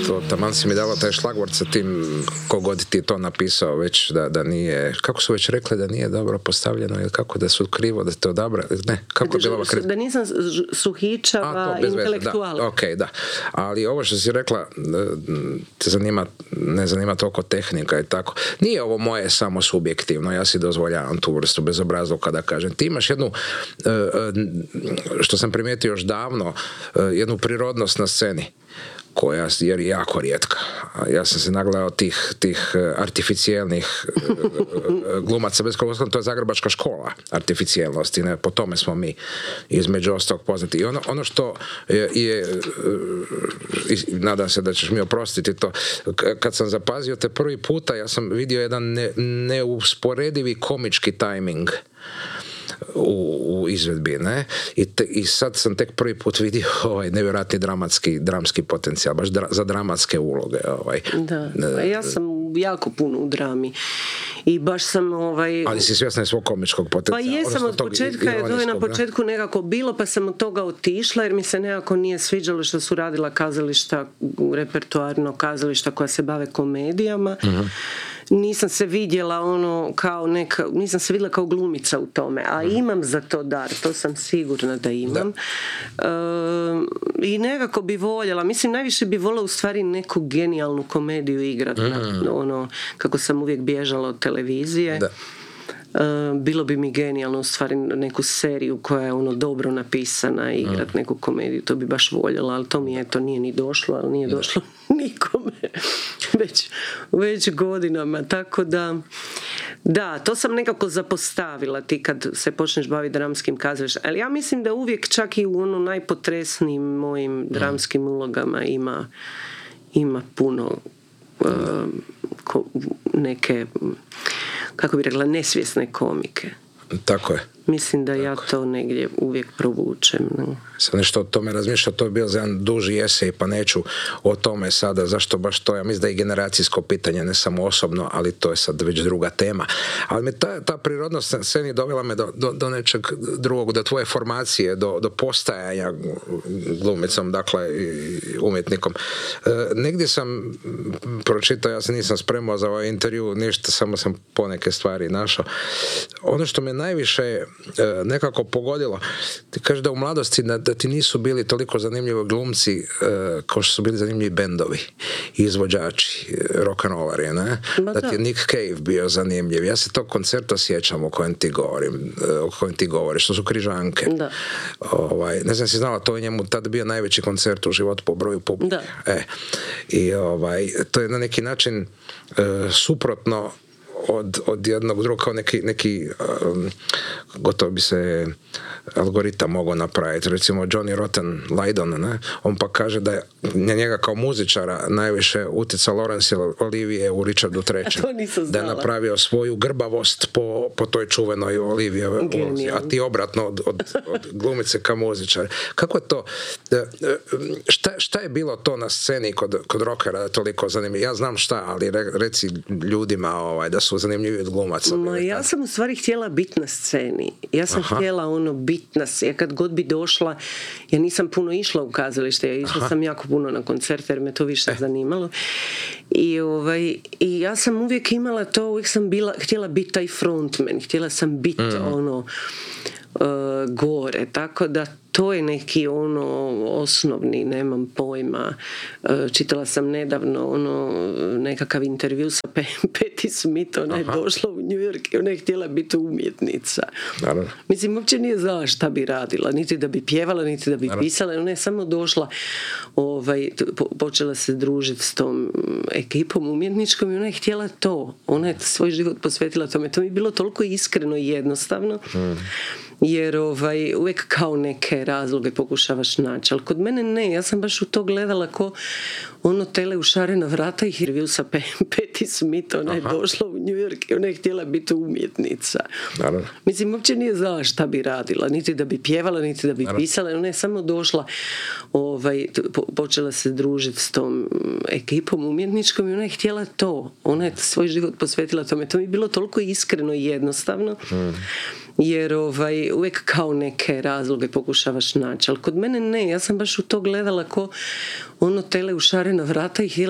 to taman si mi dala taj šlagvort sa tim kogod ti to napisao već da nije, kako su već rekli da nije dobro postavljeno ili kako da su krivo da te odabra, ne, kako je bila da nisam suhičava intelektuala. Da, ok, da. Ali ovo što si rekla te ne zanima toliko tehnika i tako. Nije ovo moje samo subjektivno, ja si dozvoljavam tu vrstu bezobrazluka da kažem. Ti imaš jednu, što sam primijetio još davno, jednu prirodnost na sceni koja je jako rijetka. Ja sam se nagledao tih artificijelnih glumaca bez koga, to je zagrebačka škola artificijelnosti, ne? Po tome smo mi između ostalog poznati. I ono što je nadam se da ćeš mi oprostiti to, kad sam zapazio te prvi puta, ja sam vidio jedan neusporedivi komički tajming u izvedbi, ne? I sad sam tek prvi put vidio nevjerojatni dramski potencijal, baš za dramatske uloge. Da, ja sam jako puno u drami i baš sam Ali si svjesna svog komičkog potencijala? Pa jesam od početka, to je na početku nekako bilo, pa sam od toga otišla jer mi se nekako nije sviđalo što su radila kazališta, repertoarno kazališta koja se bave komedijama. Nisam se vidjela nisam se vidjela kao glumica u tome, a imam za to dar, to sam sigurna da imam. I nekako bi voljela, mislim najviše bi voljela u stvari neku genijalnu komediju igrati, kako sam uvijek bježala od televizije. Da. Bilo bi mi genijalno u stvari neku seriju koja je dobro napisana i igrat neku komediju, to bi baš voljela, ali to mi nije ni došlo, ali nije došlo nikome već godinama, tako da, to sam nekako zapostavila ti kad se počneš baviti dramskim kazalištem, ali ja mislim da uvijek čak i u najpotresnijim mojim dramskim ulogama ima puno neke, kako bi rekla, nesvjesne komike. Tako je. Mislim da ja to negdje uvijek provučem. Sam nešto o tome razmišljao, to je bio za jedan duži esej, pa neću o tome sada, zašto baš to, ja mislim da je generacijsko pitanje, ne samo osobno, ali to je sad već druga tema. Ali me ta prirodnost sceni dovela me do nečeg drugog, do tvoje formacije, do postajanja glumicom, dakle umjetnikom. Negdje sam pročitao, ja se nisam spremao za ovaj intervju, ništa, samo sam poneke stvari našao. Ono što me najviše nekako pogodilo, ti kažeš da u mladosti da ti nisu bili toliko zanimljivi glumci kao što su bili zanimljivi bendovi, izvođači, rock'n'rollari, ne? Da ti je Nick Cave bio zanimljiv. Ja se tog koncerta sjećam o kojem ti govoriš, što su Križanke. Da. Ne znam si znala, to je njemu tada bio najveći koncert u životu po broju publike. I to je na neki način suprotno od jednog drugog, kao neki gotovo bi se algoritam mogao napraviti. Recimo Johnny Rotten Lydon, ne? On pa kaže da je njega kao muzičara najviše utjecao Laurence Olivier u Richardu III. Da je napravio svoju grbavost po toj čuvenoj Olivijevoj ulozi. A ti obratno od glumice ka muzičar. Kako je to? Šta je bilo to na sceni kod rockera da toliko zanimljivo? Ja znam šta, ali reci ljudima da su zanimljivi od glumaca. Ja sam u stvari htjela biti na sceni. Ja sam htjela biti ja kad god bi došla, ja nisam puno išla u kazalište, ja išla sam jako puno na koncerte jer me to više zanimalo. I ja sam uvijek imala to, uvijek sam htjela biti taj frontman, htjela sam biti gore, tako da to je neki osnovni, nemam pojma. Čitala sam nedavno nekakav intervju sa Patti Smith, ona je došla u New York i ona je htjela biti umjetnica. Naravno. Mislim, uopće nije znala šta bi radila, niti da bi pjevala, niti da bi pisala, ona je samo došla, počela se družiti s tom ekipom umjetničkom i ona je htjela to. Ona je svoj život posvetila tome. To mi je bilo toliko iskreno i jednostavno. Jer uvijek kao neke razloge pokušavaš naći, ali kod mene ne, ja sam baš u to gledala ko tele u šarena vrata i intervju sa Patti Smith, ona je došla u New York i ona je htjela biti umjetnica. Naravno. Mislim, uopće nije znala šta bi radila, niti da bi pjevala, niti da bi pisala, ona je samo došla, počela se družiti s tom ekipom umjetničkom i ona je htjela to. Ona je svoj život posvetila tome. To mi je bilo toliko iskreno i jednostavno. jer uvijek kao neke razloge pokušavaš naći, ali kod mene ne, ja sam baš u to gledala ko ono tele u šarena vrata i htjela